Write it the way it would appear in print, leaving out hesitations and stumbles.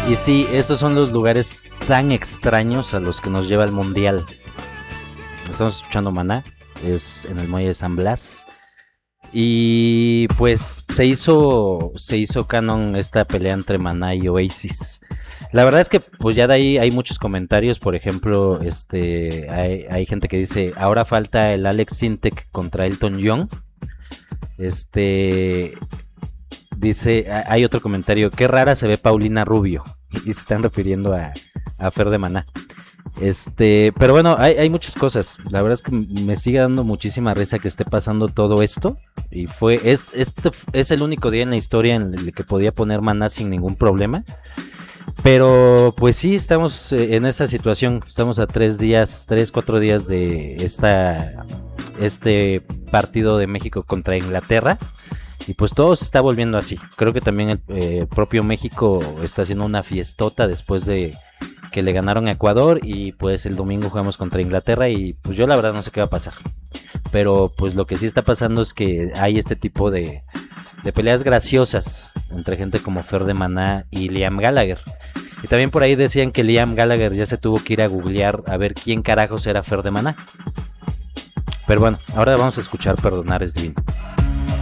Y sí, estos son los lugares tan extraños a los que nos lleva el mundial. Estamos escuchando Maná, es en el muelle de San Blas. Y pues se hizo canon esta pelea entre Maná y Oasis. La verdad es que pues ya de ahí hay muchos comentarios. Por ejemplo, hay gente que dice, ahora falta el Alex Sintek contra Elton John. Hay otro comentario, qué rara se ve Paulina Rubio. Y se están refiriendo a Fer de Maná. Pero bueno, hay muchas cosas. La verdad es que me sigue dando muchísima risa que esté pasando todo esto. Y este es el único día en la historia en el que podía poner Maná sin ningún problema. Pero pues sí, estamos en esa situación. Estamos a 4 días de este partido de México contra Inglaterra. Y pues todo se está volviendo así. Creo que también el propio México está haciendo una fiestota después de que le ganaron a Ecuador. Y pues el domingo jugamos contra Inglaterra. Y pues yo la verdad no sé qué va a pasar. Pero pues lo que sí está pasando es que hay este tipo de peleas graciosas entre gente como Fer de Maná y Liam Gallagher. Y también por ahí decían que Liam Gallagher ya se tuvo que ir a googlear a ver quién carajos era Fer de Maná. Pero bueno, ahora vamos a escuchar Perdonar es Divino.